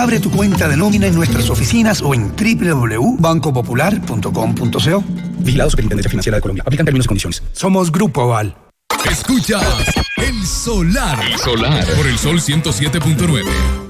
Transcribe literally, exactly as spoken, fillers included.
Abre tu cuenta de nómina en nuestras oficinas o en doble u doble u doble u punto banco popular punto com punto co. Vigilado Superintendencia Financiera de Colombia. Aplican términos y condiciones. Somos Grupo Aval. Escucha El Solar. El Solar. Por el Sol ciento siete punto nueve.